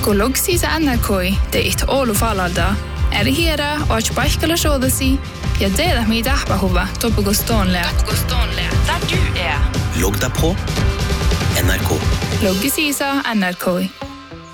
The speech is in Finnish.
Golog sisa NRK deit olu falalda. Hera och sparkala sjådasi. Ja det med dahbahova topp gå stånle. Der du er. Logg deg på NRK. Logg sisa NRK.